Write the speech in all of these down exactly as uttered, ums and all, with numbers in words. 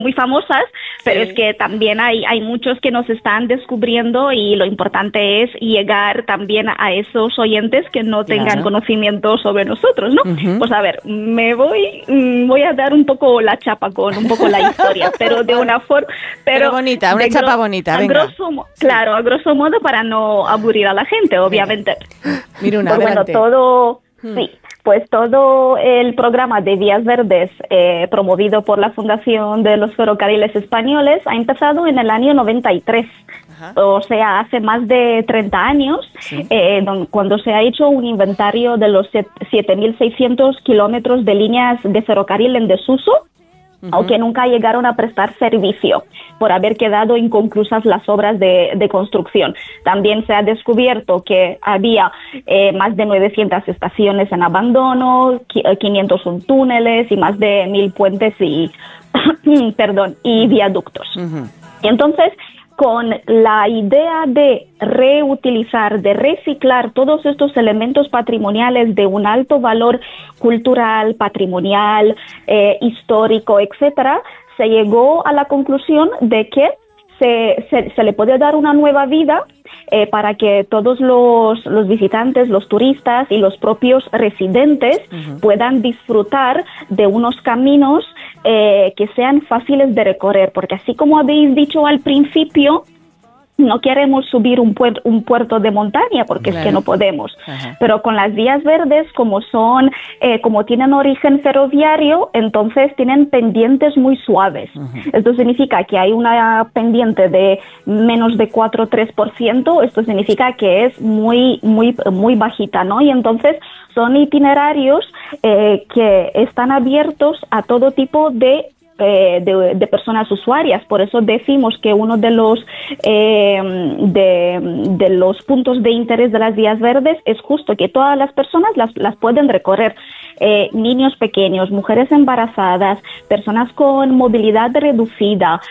muy famosas, pero sí. es que también hay, hay muchos que nos están descubriendo y lo importante es llegar también a esos oyentes que no tengan claro. conocimiento sobre nosotros, ¿no? Uh-huh. Pues a ver, me voy, voy a dar un poco la chapa con un poco la historia, pero de una forma... Pero, pero bonita, una chapa gro- bonita, venga. A grosso, sí. Claro, a grosso modo para no aburrir a la gente, obviamente. Mira una, pues bueno, todo... Hmm. Sí. Pues todo el programa de Vías Verdes eh, promovido por la Fundación de los Ferrocarriles Españoles ha empezado en el año noventa y tres, Ajá. o sea, hace más de treinta años, sí. eh, don, cuando se ha hecho un inventario de los siete mil seiscientos kilómetros de líneas de ferrocarril en desuso, Uh-huh. aunque nunca llegaron a prestar servicio por haber quedado inconclusas las obras de, de construcción. También se ha descubierto que había eh, más de novecientas estaciones en abandono, quinientos un túneles y más de mil puentes y, perdón, y viaductos. Uh-huh. Y entonces, con la idea de reutilizar, de reciclar todos estos elementos patrimoniales de un alto valor cultural, patrimonial, eh, histórico, etcétera, se llegó a la conclusión de que se, se, se le podía dar una nueva vida eh, para que todos los, los visitantes, los turistas y los propios residentes uh-huh. puedan disfrutar de unos caminos eh, que sean fáciles de recorrer, porque así como habéis dicho al principio, no queremos subir un, puer- un puerto de montaña porque claro. es que no podemos. Ajá. Pero con las vías verdes, como son, eh, como tienen origen ferroviario, entonces tienen pendientes muy suaves. Ajá. Esto significa que hay una pendiente de menos de cuatro a tres por ciento. Esto significa que es muy, muy, muy bajita, ¿no? Y entonces son itinerarios eh, que están abiertos a todo tipo de De, de personas usuarias. Por eso decimos que uno de los eh, de, de los puntos de interés de las vías verdes es justo que todas las personas las, las pueden recorrer. Eh, niños pequeños, mujeres embarazadas, personas con movilidad reducida,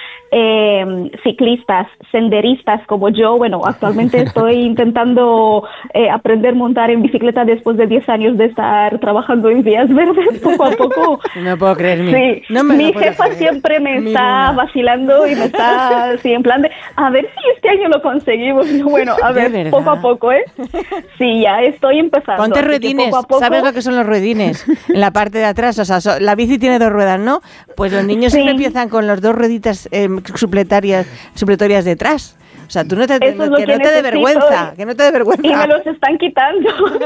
eh, ciclistas, senderistas como yo. Bueno, actualmente estoy intentando eh, aprender a montar en bicicleta después de diez años de estar trabajando en vías verdes, poco a poco. No puedo creerme. Sí, no me mi jefa creer. siempre me Mi está luna. vacilando y me está así en plan de, a ver si este año lo conseguimos. Bueno, a ver, verdad? poco a poco, ¿eh? Sí, ya estoy empezando. Ponte ruedines, poco a poco... ¿sabes lo que son los ruedines? En la parte de atrás, o sea, so, la bici tiene dos ruedas, ¿no? Pues los niños sí. siempre empiezan con las dos rueditas eh, supletarias, supletorias detrás. O sea, tú no te, no, que, que no te dé vergüenza, que no te dé vergüenza. Y me los están quitando.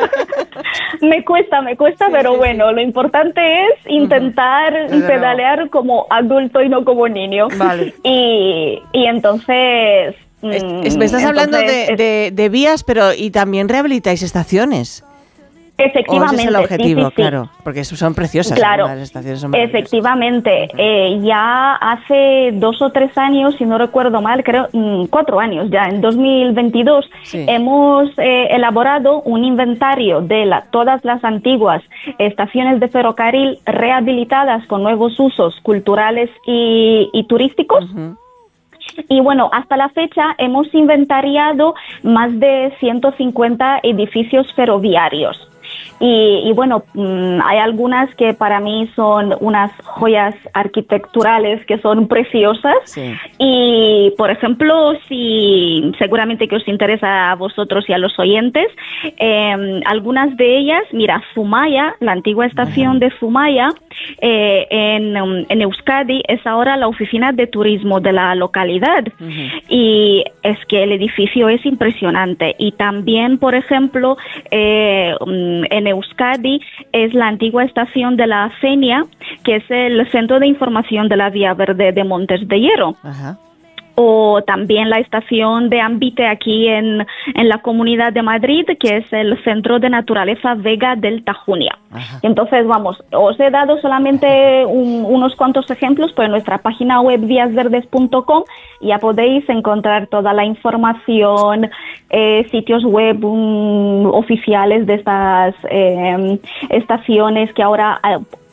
me cuesta, me cuesta, sí, pero sí, bueno, sí. lo importante es intentar uh-huh. pedalear como adulto y no como niño. Vale. Y, y entonces... Es, es, me estás entonces, hablando de, es, de, de vías, pero y también rehabilitáis estaciones. Efectivamente, ese es el objetivo, sí, sí, claro, sí. porque son preciosas. Claro, las estaciones son efectivamente. Uh-huh. Eh, ya hace dos o tres años, si no recuerdo mal, creo mm, cuatro años ya, en dos mil veintidós, sí. hemos eh, elaborado un inventario de la, todas las antiguas estaciones de ferrocarril rehabilitadas con nuevos usos culturales y, y turísticos. Uh-huh. Y bueno, hasta la fecha hemos inventariado más de ciento cincuenta edificios ferroviarios. Y, y bueno, mmm, hay algunas que para mí son unas joyas arquitecturales que son preciosas. Sí. Y, por ejemplo, si seguramente que os interesa a vosotros y a los oyentes, eh, algunas de ellas, mira, Zumaya, la antigua estación uh-huh. de Zumaya, eh, en, um, en Euskadi, es ahora la oficina de turismo de la localidad. Uh-huh. Y es que el edificio es impresionante. Y también, por ejemplo, eh, en Euskadi es la antigua estación de la CENIA, que es el Centro de Información de la Vía Verde de Montes de Hierro. Ajá. O también la estación de Ambite aquí en, en la Comunidad de Madrid, que es el Centro de Naturaleza Vega del Tajuña. Ajá. Entonces, vamos, os he dado solamente un, unos cuantos ejemplos, pero en nuestra página web vías verdes punto com ya podéis encontrar toda la información, eh, sitios web um, oficiales de estas eh, estaciones que ahora... Eh,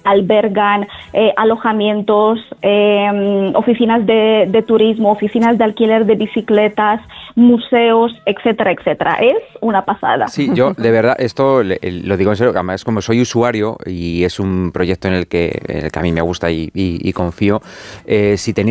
albergan eh, alojamientos, eh, oficinas de, de turismo, oficinas de alquiler de bicicletas, museos, etcétera, etcétera. Es una pasada. Sí, yo de verdad, esto lo digo en serio, además como soy usuario y es un proyecto en el que, en el que a mí me gusta y, y, y confío, eh, si tenéis